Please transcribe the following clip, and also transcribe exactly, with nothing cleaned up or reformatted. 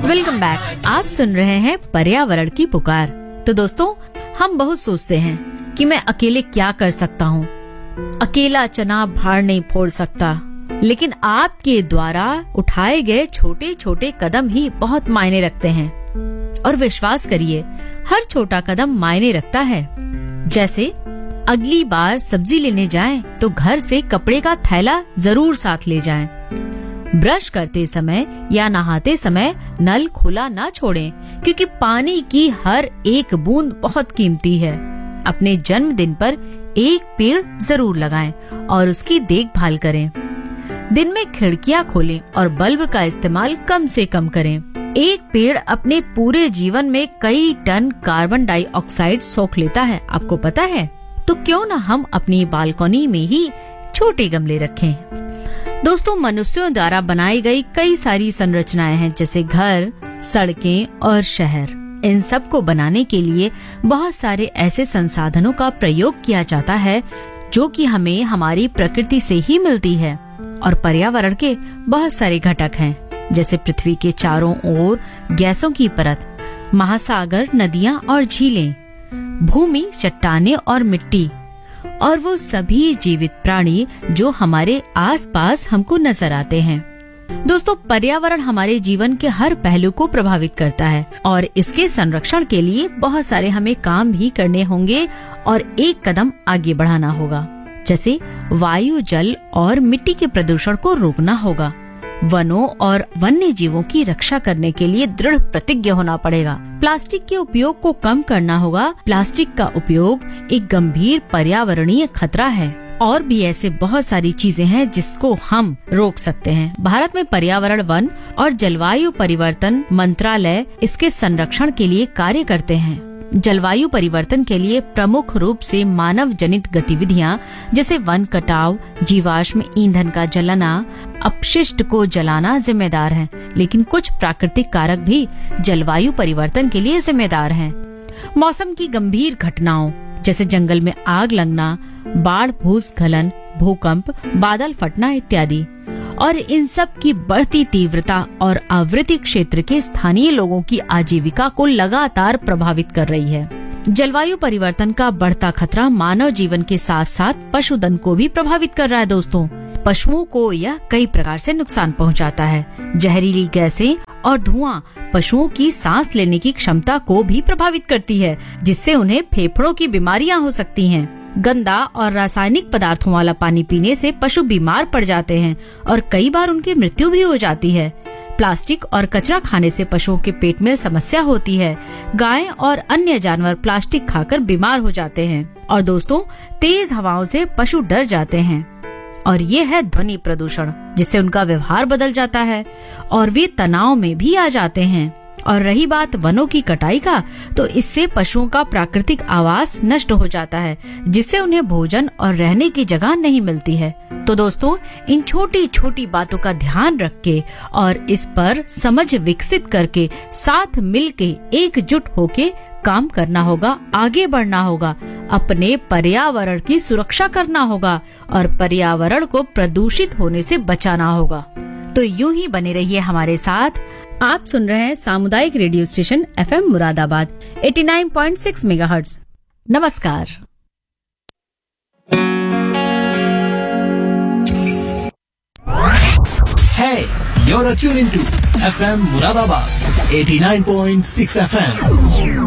Welcome back. आप सुन रहे हैं पर्यावरण की पुकार। तो दोस्तों, हम बहुत सोचते हैं कि मैं अकेले क्या कर सकता हूँ, अकेला चना भाड़ नहीं फोड़ सकता, लेकिन आपके द्वारा उठाए गए छोटे छोटे कदम ही बहुत मायने रखते हैं। और विश्वास करिए, हर छोटा कदम मायने रखता है। जैसे अगली बार सब्जी लेने जाएं तो घर से कपड़े का थैला जरूर साथ ले जाएं। ब्रश करते समय या नहाते समय नल खुला ना छोड़ें, क्योंकि पानी की हर एक बूंद बहुत कीमती है। अपने जन्मदिन पर एक पेड़ जरूर लगाएं और उसकी देखभाल करें। दिन में खिड़कियां खोलें और बल्ब का इस्तेमाल कम से कम करें। एक पेड़ अपने पूरे जीवन में कई टन कार्बन डाइऑक्साइड सोख लेता है, आपको पता है? तो क्यों न हम अपनी बालकनी में ही छोटे गमले रखें। दोस्तों, मनुष्यों द्वारा बनाई गई कई सारी संरचनाएं हैं, जैसे घर, सड़कें और शहर। इन सब को बनाने के लिए बहुत सारे ऐसे संसाधनों का प्रयोग किया जाता है जो कि हमें हमारी प्रकृति से ही मिलती है। और पर्यावरण के बहुत सारे घटक हैं, जैसे पृथ्वी के चारों ओर गैसों की परत, महासागर, नदियां और झीलें, भूमि, चट्टानें और मिट्टी, और वो सभी जीवित प्राणी जो हमारे आसपास हमको नजर आते हैं। दोस्तों, पर्यावरण हमारे जीवन के हर पहलू को प्रभावित करता है और इसके संरक्षण के लिए बहुत सारे हमें काम भी करने होंगे और एक कदम आगे बढ़ाना होगा। जैसे वायु, जल और मिट्टी के प्रदूषण को रोकना होगा। वनों और वन्य जीवों की रक्षा करने के लिए दृढ़ प्रतिज्ञ होना पड़ेगा। प्लास्टिक के उपयोग को कम करना होगा। प्लास्टिक का उपयोग एक गंभीर पर्यावरणीय खतरा है। और भी ऐसे बहुत सारी चीजें हैं जिसको हम रोक सकते हैं। भारत में पर्यावरण, वन और जलवायु परिवर्तन मंत्रालय इसके संरक्षण के लिए कार्य करते हैं। जलवायु परिवर्तन के लिए प्रमुख रूप से मानव जनित गतिविधियां जैसे वन कटाव, जीवाश्म ईंधन का जलाना, अपशिष्ट को जलाना जिम्मेदार हैं, लेकिन कुछ प्राकृतिक कारक भी जलवायु परिवर्तन के लिए जिम्मेदार हैं। मौसम की गंभीर घटनाओं जैसे जंगल में आग लगना, बाढ़, भूस्खलन, भूकंप, बादल फटना इत्यादि, और इन सब की बढ़ती तीव्रता और आवृत्ति क्षेत्र के स्थानीय लोगों की आजीविका को लगातार प्रभावित कर रही है। जलवायु परिवर्तन का बढ़ता खतरा मानव जीवन के साथ साथ पशुधन को भी प्रभावित कर रहा है। दोस्तों, पशुओं को यह कई प्रकार से नुकसान पहुंचाता है। जहरीली गैसें और धुआं पशुओं की सांस लेने की क्षमता को भी प्रभावित करती है, जिससे उन्हें फेफड़ों की बीमारियां हो सकती हैं। गंदा और रासायनिक पदार्थों वाला पानी पीने से पशु बीमार पड़ जाते हैं और कई बार उनकी मृत्यु भी हो जाती है। प्लास्टिक और कचरा खाने से पशुओं के पेट में समस्या होती है। गाय और अन्य जानवर प्लास्टिक खाकर बीमार हो जाते हैं। और दोस्तों, तेज हवाओं से पशु डर जाते हैं। और ये है ध्वनि प्रदूषण, जिससे उनका व्यवहार बदल जाता है और वे तनाव में भी आ जाते हैं। और रही बात वनों की कटाई का, तो इससे पशुओं का प्राकृतिक आवास नष्ट हो जाता है, जिससे उन्हें भोजन और रहने की जगह नहीं मिलती है। तो दोस्तों, इन छोटी छोटी बातों का ध्यान रख के और इस पर समझ विकसित करके साथ मिलके एकजुट होके काम करना होगा, आगे बढ़ना होगा, अपने पर्यावरण की सुरक्षा करना होगा और पर्यावरण को प्रदूषित होने से बचाना होगा। तो यूं ही बने रहिए हमारे साथ। आप सुन रहे हैं सामुदायिक रेडियो स्टेशन एफएम मुरादाबाद नवासी पॉइंट छह मेगाहर्ट्ज। नमस्कार। Hey, you're tuned into F M Muradabad eighty-nine point six F M.